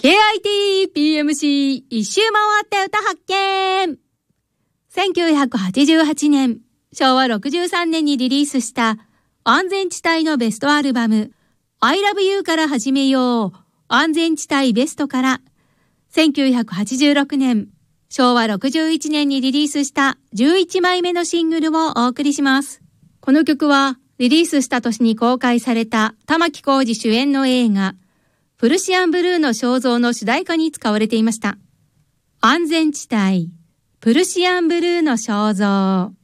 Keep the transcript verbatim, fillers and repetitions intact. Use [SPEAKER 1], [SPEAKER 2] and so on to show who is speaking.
[SPEAKER 1] ケーアイティーピーエムシー 一周回って歌発見。せんきゅうひゃくはちじゅうはちねん、しょうわろくじゅうさんねんにリリースした安全地帯のベストアルバム I Love You から始めよう安全地帯ベストから、せんきゅうひゃくはちじゅうろくねん、しょうわろくじゅういちねんにリリースしたじゅういちまいめのシングルをお送りします。この曲はリリースした年に公開された玉置浩二主演の映画プルシアンブルーの肖像の主題歌に使われていました。安全地帯、プルシアンブルーの肖像。